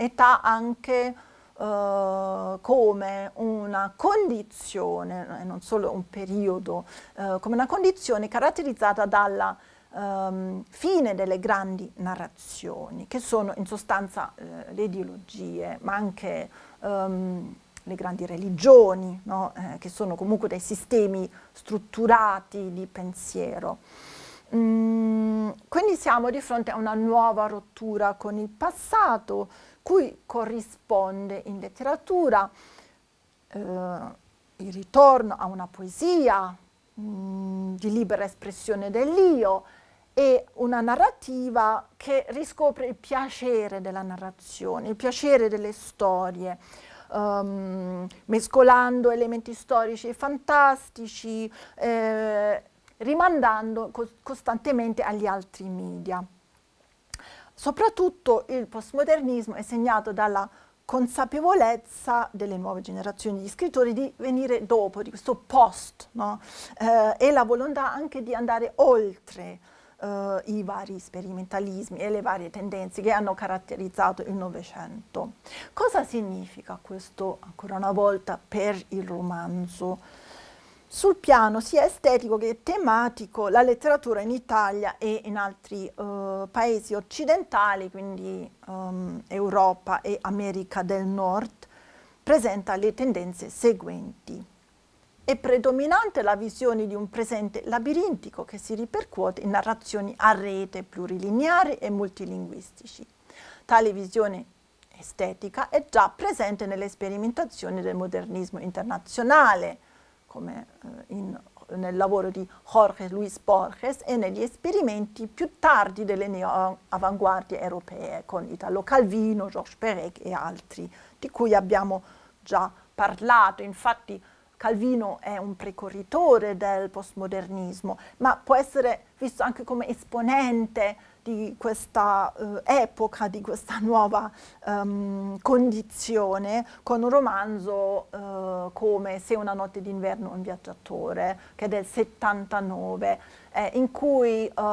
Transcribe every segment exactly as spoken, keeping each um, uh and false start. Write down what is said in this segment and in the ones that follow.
età anche uh, come una condizione, e non solo un periodo, uh, come una condizione caratterizzata dalla um, fine delle grandi narrazioni, che sono in sostanza uh, le ideologie, ma anche um, le grandi religioni, no? eh, che sono comunque dei sistemi strutturati di pensiero. Mm, quindi siamo di fronte a una nuova rottura con il passato, cui corrisponde in letteratura eh, il ritorno a una poesia mm, di libera espressione dell'io e una narrativa che riscopre il piacere della narrazione, il piacere delle storie, um, mescolando elementi storici e fantastici, eh, rimandando co- costantemente agli altri media. Soprattutto il postmodernismo è segnato dalla consapevolezza delle nuove generazioni di scrittori di venire dopo, di questo post, no? eh, e la volontà anche di andare oltre eh, i vari sperimentalismi e le varie tendenze che hanno caratterizzato il Novecento. Cosa significa questo, ancora una volta, per il romanzo? Sul piano sia estetico che tematico, la letteratura in Italia e in altri uh, paesi occidentali, quindi um, Europa e America del Nord, presenta le tendenze seguenti. È predominante la visione di un presente labirintico che si ripercuote in narrazioni a rete plurilineari e multilinguistici. Tale visione estetica è già presente nelle sperimentazioni del modernismo internazionale, come eh, in, nel lavoro di Jorge Luis Borges e negli esperimenti più tardi delle neo-avanguardie europee con Italo Calvino, Georges Perec e altri, di cui abbiamo già parlato. Infatti Calvino è un precorritore del postmodernismo, ma può essere visto anche come esponente di questa uh, epoca, di questa nuova um, condizione, con un romanzo uh, come Se una notte d'inverno un viaggiatore, che è del settantanove, eh, in cui uh,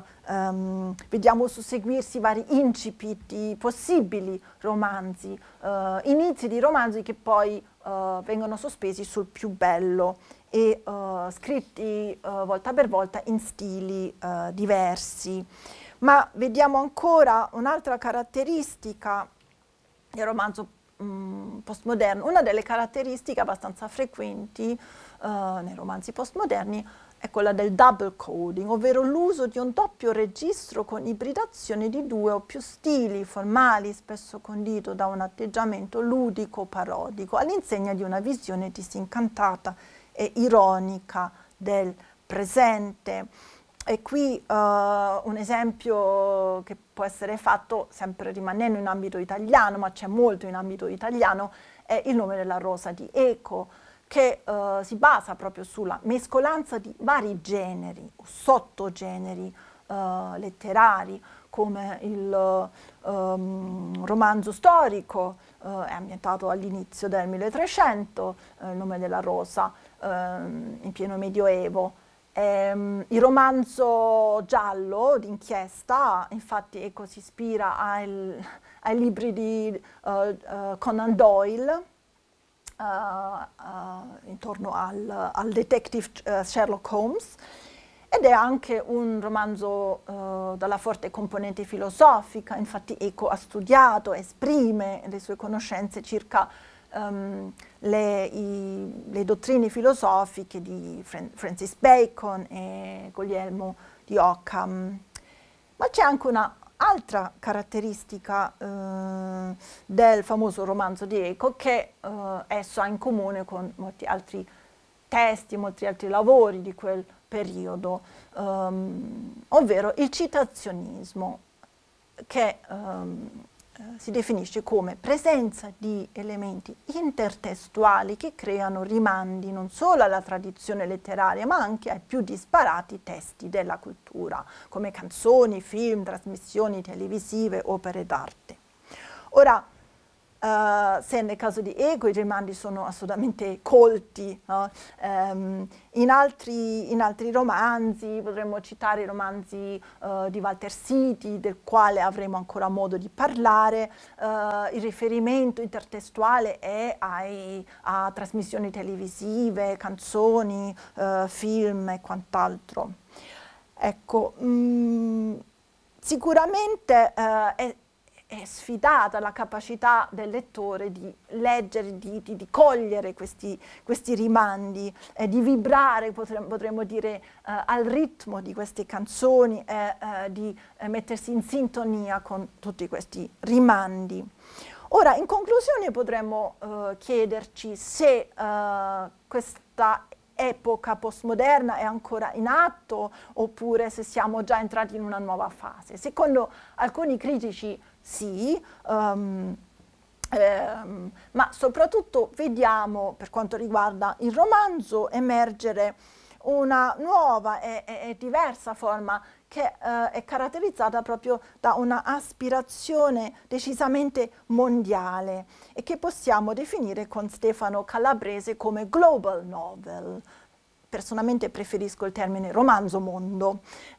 um, vediamo susseguirsi vari incipit di possibili romanzi, uh, inizi di romanzi che poi uh, vengono sospesi sul più bello e uh, scritti uh, volta per volta in stili uh, diversi. Ma vediamo ancora un'altra caratteristica del romanzo mh, postmoderno. Una delle caratteristiche abbastanza frequenti uh, nei romanzi postmoderni è quella del double coding, ovvero l'uso di un doppio registro con ibridazione di due o più stili formali, spesso condito da un atteggiamento ludico-parodico, all'insegna di una visione disincantata e ironica del presente. E qui uh, un esempio che può essere fatto, sempre rimanendo in ambito italiano, ma c'è molto in ambito italiano, è Il nome della rosa di Eco, che uh, si basa proprio sulla mescolanza di vari generi o sottogeneri uh, letterari, come il um, romanzo storico, uh, è ambientato all'inizio del milletrecento, uh, Il nome della rosa, uh, in pieno medioevo. Um, il romanzo giallo d'inchiesta, infatti Eco si ispira ai, ai libri di uh, uh, Conan Doyle, uh, uh, intorno al, al detective uh, Sherlock Holmes, ed è anche un romanzo uh, dalla forte componente filosofica. Infatti Eco ha studiato, esprime le sue conoscenze circa Um, le, i, le dottrine filosofiche di Fran- Francis Bacon e Guglielmo di Ockham. Ma c'è anche un'altra caratteristica uh, del famoso romanzo di Eco che uh, esso ha in comune con molti altri testi, molti altri lavori di quel periodo, um, ovvero il citazionismo, che um, si definisce come presenza di elementi intertestuali che creano rimandi non solo alla tradizione letteraria, ma anche ai più disparati testi della cultura, come canzoni, film, trasmissioni televisive, opere d'arte. Ora, Uh, se nel caso di Ego i rimandi sono assolutamente colti, no? um, in, altri, in altri romanzi potremmo citare i romanzi uh, di Walter City, del quale avremo ancora modo di parlare. Uh, il riferimento intertestuale è ai, a trasmissioni televisive, canzoni, uh, film e quant'altro. Ecco, mh, sicuramente uh, è è sfidata la capacità del lettore di leggere, di, di, di cogliere questi, questi rimandi, eh, di vibrare, potremmo, potremmo dire, eh, al ritmo di queste canzoni e eh, di eh, mettersi in sintonia con tutti questi rimandi. Ora, in conclusione, potremmo eh, chiederci se eh, questa epoca postmoderna è ancora in atto oppure se siamo già entrati in una nuova fase. Secondo alcuni critici sì, um, ehm, ma soprattutto vediamo, per quanto riguarda il romanzo, emergere una nuova e, e, e diversa forma che eh, è caratterizzata proprio da una aspirazione decisamente mondiale e che possiamo definire con Stefano Calabrese come global novel. Personalmente preferisco il termine romanzo mondo.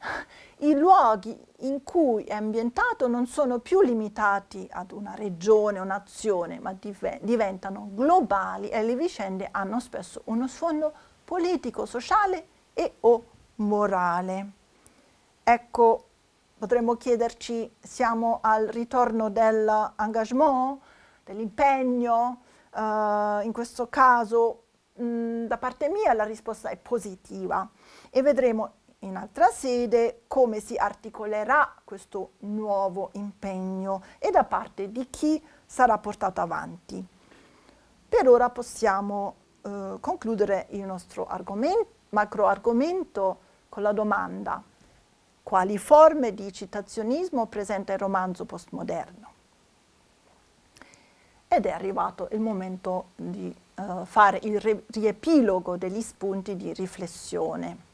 I luoghi in cui è ambientato non sono più limitati ad una regione o nazione, ma div- diventano globali e le vicende hanno spesso uno sfondo politico, sociale e o morale. Ecco, potremmo chiederci, siamo al ritorno dell'engagement, dell'impegno? Uh, in questo caso, mh, da parte mia la risposta è positiva e vedremo in altra sede come si articolerà questo nuovo impegno e da parte di chi sarà portato avanti. Per ora possiamo uh, concludere il nostro argomento, macro argomento con la domanda: quali forme di citazionismo presenta il romanzo postmoderno? Ed è arrivato il momento di uh, fare il riepilogo degli spunti di riflessione.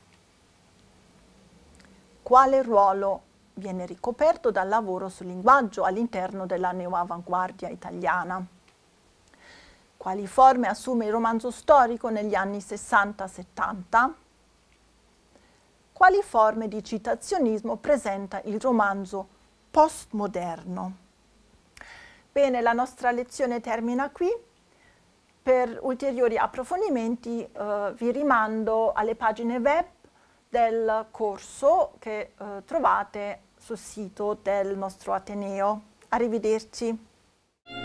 Quale ruolo viene ricoperto dal lavoro sul linguaggio all'interno della neoavanguardia italiana? Quali forme assume il romanzo storico negli anni sessanta settanta? Quali forme di citazionismo presenta il romanzo postmoderno? Bene, la nostra lezione termina qui. Per ulteriori approfondimenti eh, vi rimando alle pagine web del corso che eh, trovate sul sito del nostro Ateneo. Arrivederci.